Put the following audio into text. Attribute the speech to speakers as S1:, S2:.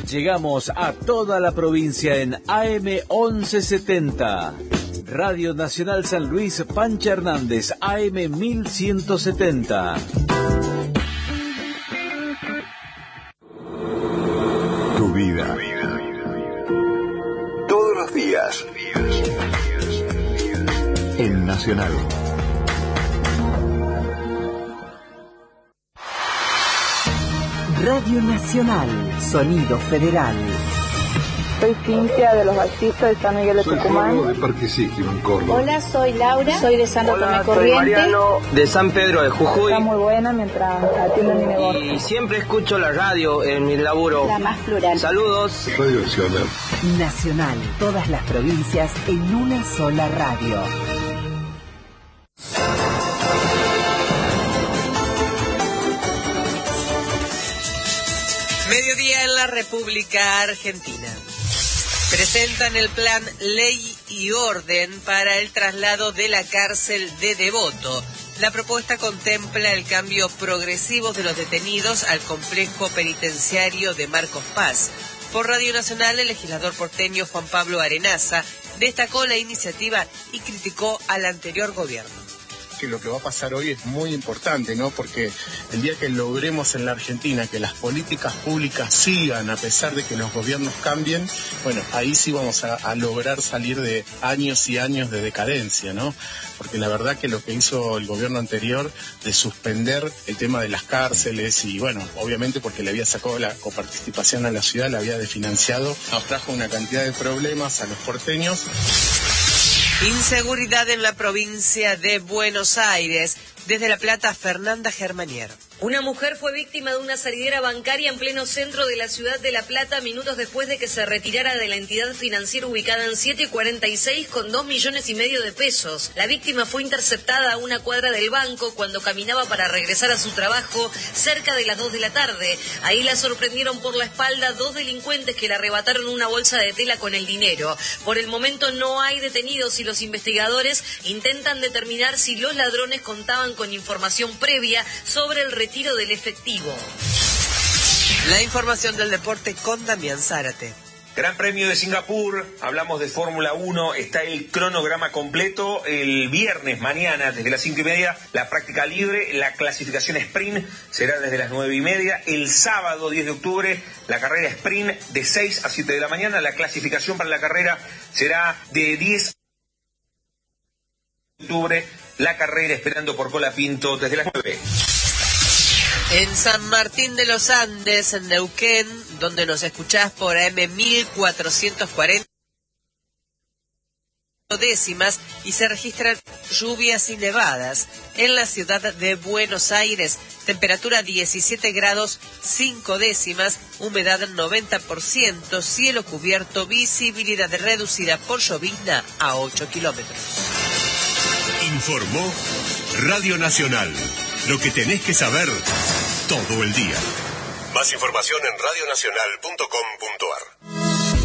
S1: Llegamos a toda la provincia en AM 1170. Radio Nacional San Luis Pancha Hernández, AM 1170.
S2: Tu vida. Todos los días. En Nacional.
S3: Radio Nacional, Sonido Federal.
S4: Soy Cintia de los Bautizos de San Miguel de Tucumán.
S5: Soy de Parque Síquilo, en Córdoba.
S6: Hola, soy Laura, soy de Santo Tomé Corrientes.
S7: Soy Mariano, de San Pedro de Jujuy.
S4: Está muy buena mientras atiendo mi negocio.
S7: Y siempre escucho la radio en mi laburo.
S6: La más plural.
S7: Saludos.
S5: Radio Nacional.
S3: Nacional, todas las provincias en una sola radio.
S8: Mediodía en la República Argentina. Presentan el plan Ley y Orden para el traslado de la cárcel de Devoto. La propuesta contempla el cambio progresivo de los detenidos al complejo penitenciario de Marcos Paz. Por Radio Nacional, el legislador porteño Juan Pablo Arenaza destacó la iniciativa y criticó al anterior gobierno.
S9: Que lo que va a pasar hoy es muy importante, ¿no? Porque el día que logremos en la Argentina que las políticas públicas sigan a pesar de que los gobiernos cambien, bueno, ahí sí vamos a lograr salir de años y años de decadencia, ¿no? Porque la verdad que lo que hizo el gobierno anterior de suspender el tema de las cárceles y, bueno, obviamente porque le había sacado la coparticipación a la ciudad, la había desfinanciado, nos trajo una cantidad de problemas a los porteños.
S8: Inseguridad en la provincia de Buenos Aires. Desde La Plata, Fernanda Germanier.
S10: Una mujer fue víctima de una salidera bancaria en pleno centro de la ciudad de La Plata minutos después de que se retirara de la entidad financiera ubicada en 7 y 46 con 2,5 millones de pesos. La víctima fue interceptada a una cuadra del banco cuando caminaba para regresar a su trabajo cerca de las 2 de la tarde. Ahí la sorprendieron por la espalda 2 delincuentes que le arrebataron una bolsa de tela con el dinero. Por el momento no hay detenidos y los investigadores intentan determinar si los ladrones contaban con información previa sobre el retiro del efectivo.
S8: La información del deporte con Damián Zárate.
S11: Gran Premio de Singapur, hablamos de Fórmula 1, está el cronograma completo. El viernes, mañana, desde las 5:30, la práctica libre, la clasificación sprint será desde las 9:30. El sábado, 10 de octubre, la carrera sprint de 6 a 7 de la mañana. La clasificación para la carrera será de 10 de octubre. La carrera esperando por Colapinto desde las 9.
S8: En San Martín de los Andes, en Neuquén, donde nos escuchás por AM 1440 décimas y se registran lluvias y nevadas. En la ciudad de Buenos Aires, temperatura 17 grados 5 décimas, humedad 90%, cielo cubierto, visibilidad reducida por llovizna a 8 kilómetros.
S2: Informó Radio Nacional. Lo que tenés que saber todo el día. Más información en radionacional.com.ar.